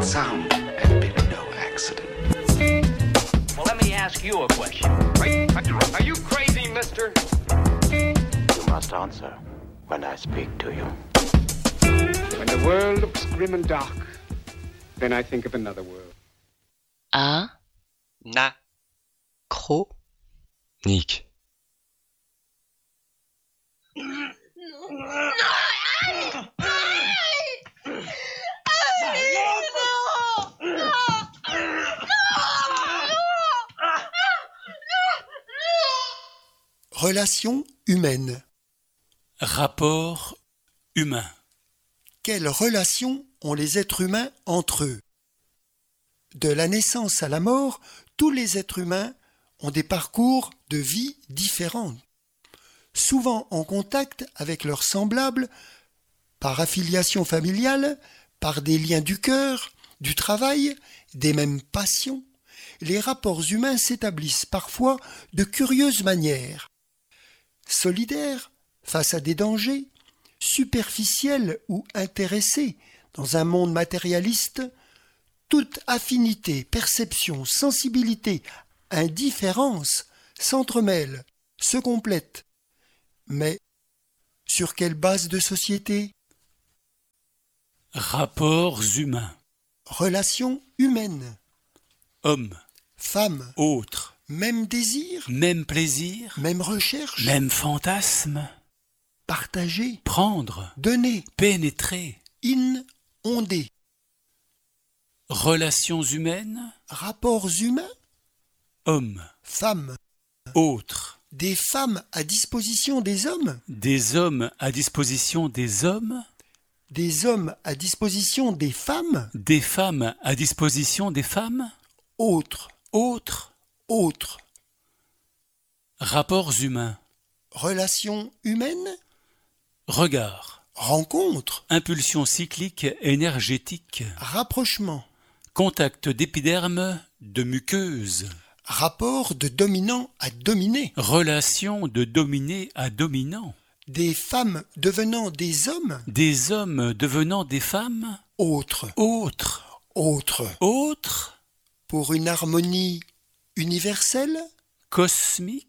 sound had been no accident. Well, let me ask you a question. Are you crazy, mister? You must answer when I speak to you. When the world looks grim and dark, then I think of another world. A. Na. Cro. Nick. Relations humaines. Rapport humain. Quelles relations ont les êtres humains entre eux? De la naissance à la mort, tous les êtres humains ont des parcours de vie différents, souvent en contact avec leurs semblables, par affiliation familiale, par des liens du cœur, du travail, des mêmes passions. Les rapports humains s'établissent parfois de curieuses manières. Solidaires face à des dangers, superficiels ou intéressés dans un monde matérialiste, toute affinité, perception, sensibilité, indifférence s'entremêlent, se complètent. Mais sur quelle base de société? Rapports humains. Relations humaines. Homme. Femmes. Autre. Même désir. Même plaisir. Même recherche. Même fantasme. Partager. Prendre. Donner. Pénétrer. Inonder. Relations humaines. Rapports humains. Hommes. Femmes. Autres. Des femmes à disposition des hommes. Des hommes à disposition des hommes. Des hommes à disposition des femmes. Des femmes à disposition des femmes. Autres. Autres. Autres. Rapports humains. Relations humaines. Regard. Rencontre. Impulsion cyclique énergétique. Rapprochement. Contact d'épiderme, de muqueuse. Rapport de dominant à dominé. Relation de dominé à dominant. Des femmes devenant des hommes. Des hommes devenant des femmes. Autres. Autres. Autres. Autres. Pour une harmonie universelle. Cosmique.